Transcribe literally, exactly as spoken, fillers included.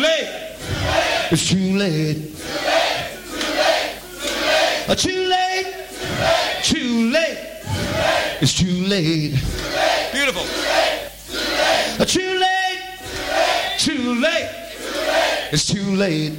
late. It's too late. Uh, too late. Too late. It's too late. Beautiful. Uh, too late. Too late. It's too late.